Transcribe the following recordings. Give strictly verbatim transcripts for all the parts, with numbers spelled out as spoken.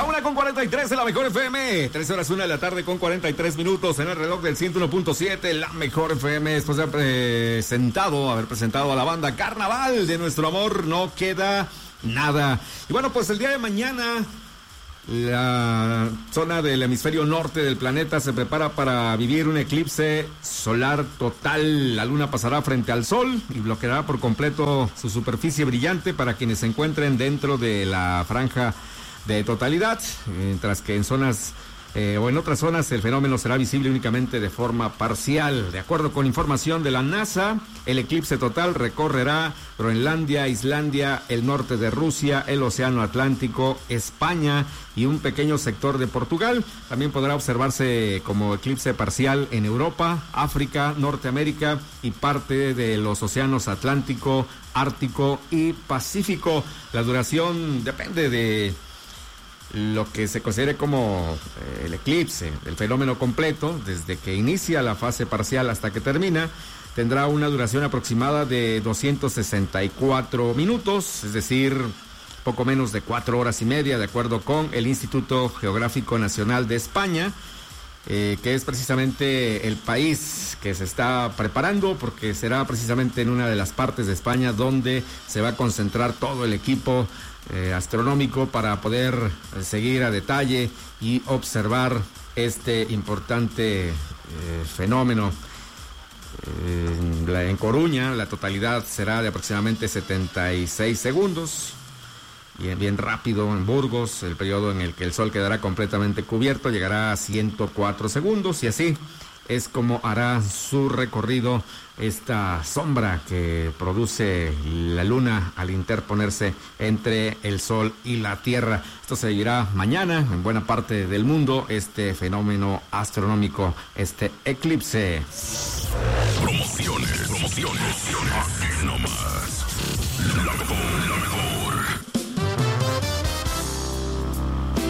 La una con cuarenta y tres en la Mejor F M. Tres horas una de la tarde con cuarenta y tres minutos en el reloj del ciento uno punto siete. La Mejor F M. Después de haber presentado, haber presentado a la banda Carnaval de Nuestro Amor, no queda nada. Y bueno, pues el día de mañana, la zona del hemisferio norte del planeta se prepara para vivir un eclipse solar total. La luna pasará frente al sol y bloqueará por completo su superficie brillante para quienes se encuentren dentro de la franja de totalidad, mientras que en zonas eh, o en otras zonas el fenómeno será visible únicamente de forma parcial. De acuerdo con información de la NASA, el eclipse total recorrerá Groenlandia, Islandia, el norte de Rusia, el Océano Atlántico, España y un pequeño sector de Portugal. También podrá observarse como eclipse parcial en Europa, África, Norteamérica y parte de los océanos Atlántico, Ártico y Pacífico. La duración depende de lo que se considere como eh, el eclipse, el fenómeno completo, desde que inicia la fase parcial hasta que termina, tendrá una duración aproximada de doscientos sesenta y cuatro minutos, es decir, poco menos de cuatro horas y media, de acuerdo con el Instituto Geográfico Nacional de España, eh, que es precisamente el país que se está preparando, porque será precisamente en una de las partes de España donde se va a concentrar todo el equipo Eh, astronómico para poder eh, seguir a detalle y observar este importante eh, fenómeno. Eh, en, la, en Coruña la totalidad será de aproximadamente setenta y seis segundos, bien, bien rápido. En Burgos el periodo en el que el sol quedará completamente cubierto llegará a ciento cuatro segundos, y así es como hará su recorrido esta sombra que produce la luna al interponerse entre el sol y la tierra. Esto se vivirá mañana en buena parte del mundo, este fenómeno astronómico, este eclipse. Promociones, promociones, aquí nomás. La mejor, la mejor.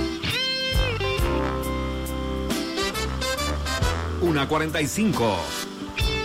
una cuarenta y cinco.